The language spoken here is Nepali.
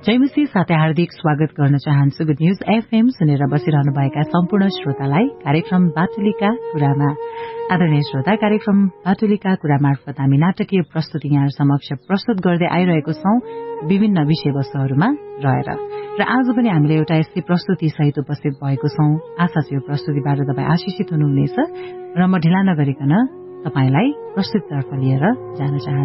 जयमसी साथै हार्दिक स्वागत गर्न चाहन्छु गुड न्यूज एफएम सुनेर बसिरहनुभएका सम्पूर्ण श्रोतालाई कार्यक्रम बाटुलीका कुरामा। आदरणीय श्रोता, कार्यक्रम बाटुलीका कुरा मार्फत हामी नाटकीय प्रस्तुति यहाँहरू समक्ष प्रस्तुत गर्दै आइरहेको छौं विभिन्न विषयवस्तुहरूमा रहेर। र आज पनि हामीले एउटा यस्तै प्रस्तुति सहित उपस्थित भएको छौं। आशा छ यो प्रस्तुतिबाट तपाईँ आशिषित हुनुहुनेछ र म ढिला नगरिकन तपाईलाई प्रस्तुतितर्फ लिएर जान चाहन्छु।